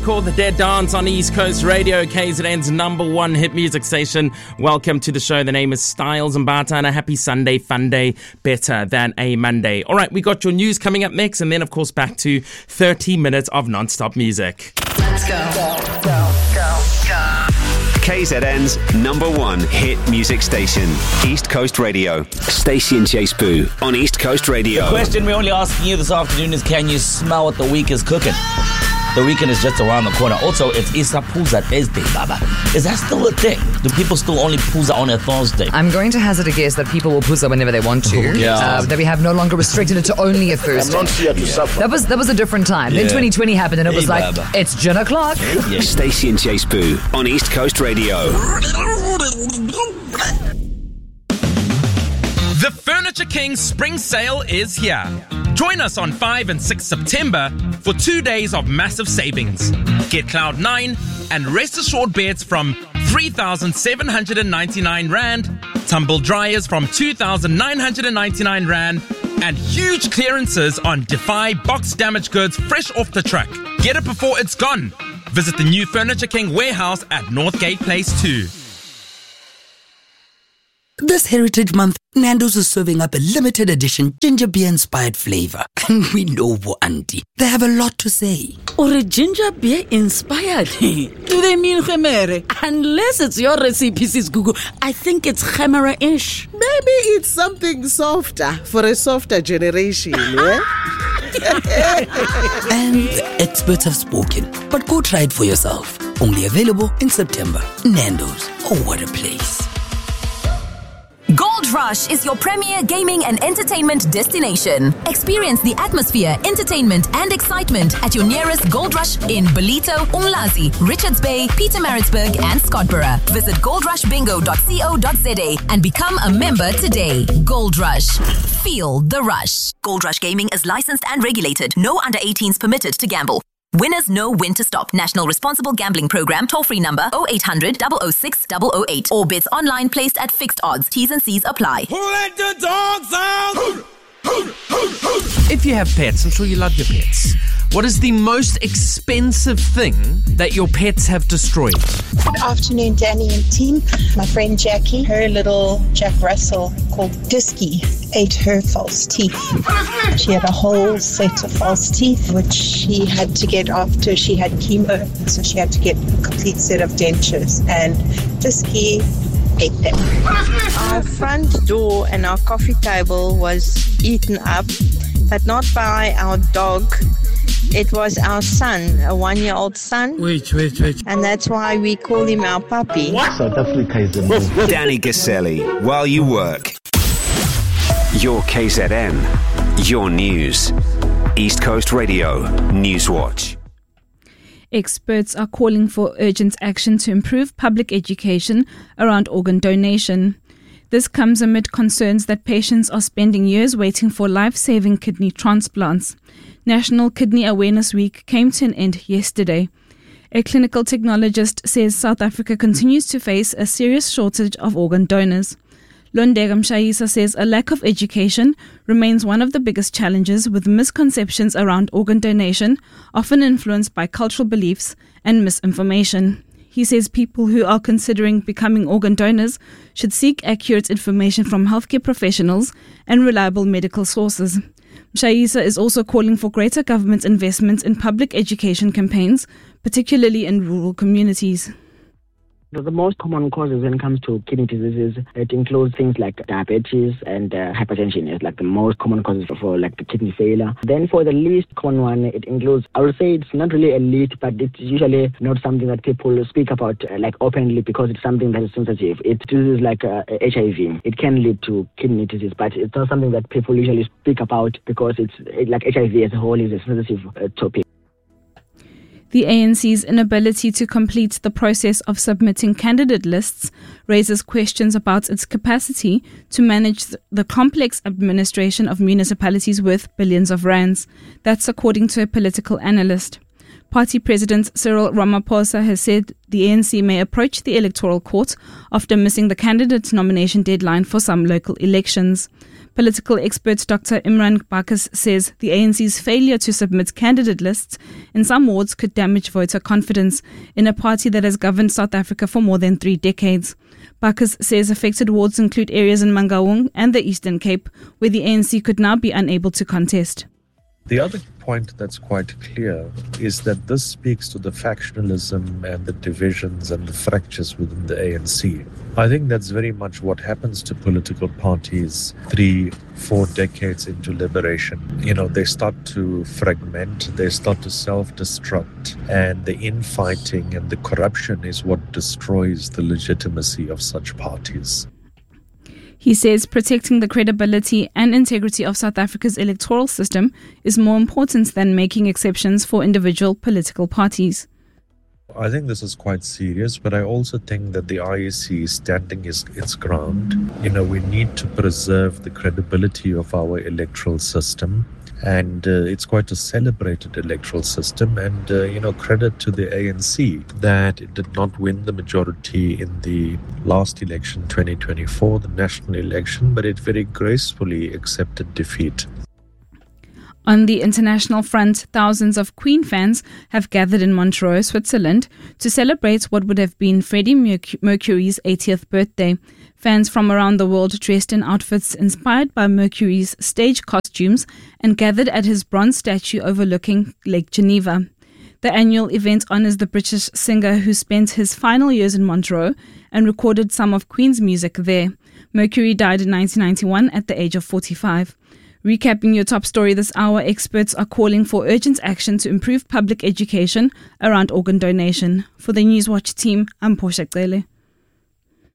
called The Dead Dance on East Coast Radio, KZN's number one hit music station. Welcome to the show. The name is Styles Mbata, and a happy Sunday, fun day, better than a Monday. All right, we got your news coming up next, and then, of course, back to 30 minutes of non-stop music. Let's go. KZN's number one hit music station, East Coast Radio. Stacey and Chase Boo on East Coast Radio. The question we're only asking you this afternoon is, can you smell what the week is cooking? The weekend is just around the corner. Also, it's Isa Pulsa Thursday, Baba. Is that still a thing? Do people still only Pulsa on a Thursday? I'm going to hazard a guess that people will Pulsa whenever they want to. Yeah. That we have no longer restricted it to only a Thursday. I'm not here to suffer. That was a different time. Then 2020 happened and it was like, Baba. it's 10 o'clock. Yeah. Stacey and Chase Boo on East Coast Radio. The Furniture King Spring Sale is here. Join us on 5 and 6 September for 2 days of massive savings. Get Cloud 9 and Rest Assured beds from 3,799 Rand, tumble dryers from 2,999 Rand, and huge clearances on Defy box damaged goods fresh off the truck. Get it before it's gone. Visit the new Furniture King warehouse at Northgate Place 2. This Heritage Month, Nando's is serving up a limited edition ginger beer inspired flavor. And we know for Auntie, they have a lot to say. Or a ginger beer inspired? Do they mean Khemere? Unless it's your recipe, Sis Gugu, I think it's Khemere-ish. Maybe it's something softer for a softer generation, yeah? And the experts have spoken, but go try it for yourself. Only available in September. Nando's, oh what a place. Gold Rush is your premier gaming and entertainment destination. Experience the atmosphere, entertainment and excitement at your nearest Gold Rush in Belito, Umlazi, Richards Bay, Pietermaritzburg and Scottsboro. Visit goldrushbingo.co.za and become a member today. Gold Rush. Feel the rush. Gold Rush Gaming is licensed and regulated. No under 18s permitted to gamble. Winners know when to stop. National Responsible Gambling Program. Toll-free number 0800 006 008. Or bids online placed at fixed odds. T's and C's apply. Who let the dogs out? If you have pets, I'm sure you love your pets. What is the most expensive thing that your pets have destroyed? Good afternoon, Danny and team. My friend Jackie, her little Jack Russell called Disky, ate her false teeth. She had a whole set of false teeth, which she had to get after she had chemo. So she had to get a complete set of dentures. And Disky ate them. Our front door and our coffee table was eaten up, but not by our dog. It was our son, a 1-year-old son. Wait. And that's why we call him our puppy. South Africa is a move. Danny Gaselli, while you work. Your KZN, your news. East Coast Radio, Newswatch. Experts are calling for urgent action to improve public education around organ donation. This comes amid concerns that patients are spending years waiting for life-saving kidney transplants. National Kidney Awareness Week came to an end yesterday. A clinical technologist says South Africa continues to face a serious shortage of organ donors. Londega Mshayisa says a lack of education remains one of the biggest challenges, with misconceptions around organ donation often influenced by cultural beliefs and misinformation. He says people who are considering becoming organ donors should seek accurate information from healthcare professionals and reliable medical sources. Mshayisa is also calling for greater government investments in public education campaigns, particularly in rural communities. The most common causes when it comes to kidney diseases, it includes things like diabetes and hypertension is like the most common causes for like the kidney failure. Then for the least common one, it includes, I would say it's not really a least, but it's usually not something that people speak about like openly because it's something that is sensitive. It's diseases like HIV. It can lead to kidney disease, but it's not something that people usually speak about because it's like HIV as a whole is a sensitive topic. The ANC's inability to complete the process of submitting candidate lists raises questions about its capacity to manage the complex administration of municipalities worth billions of rands. That's according to a political analyst. Party President Cyril Ramaphosa has said the ANC may approach the Electoral Court after missing the candidate nomination deadline for some local elections. Political expert Dr. Imran Bacchus says the ANC's failure to submit candidate lists in some wards could damage voter confidence in a party that has governed South Africa for more than 3 decades. Bacchus says affected wards include areas in Mangaung and the Eastern Cape, where the ANC could now be unable to contest. The other point that's quite clear is that this speaks to the factionalism and the divisions and the fractures within the ANC. I think that's very much what happens to political parties 3-4 decades into liberation. They start to fragment, they start to self-destruct, and the infighting and the corruption is what destroys the legitimacy of such parties. He says protecting the credibility and integrity of South Africa's electoral system is more important than making exceptions for individual political parties. I think this is quite serious, but I also think that the IEC is standing its ground. We need to preserve the credibility of our electoral system. And it's quite a celebrated electoral system, and credit to the ANC that it did not win the majority in the last election, 2024, the national election, but it very gracefully accepted defeat. On the international front, thousands of Queen fans have gathered in Montreux, Switzerland, to celebrate what would have been Freddie Mercury's 80th birthday. Fans from around the world dressed in outfits inspired by Mercury's stage costumes and gathered at his bronze statue overlooking Lake Geneva. The annual event honors the British singer who spent his final years in Montreux and recorded some of Queen's music there. Mercury died in 1991 at the age of 45. Recapping your top story this hour, experts are calling for urgent action to improve public education around organ donation. For the Newswatch team, I'm Portia Cele.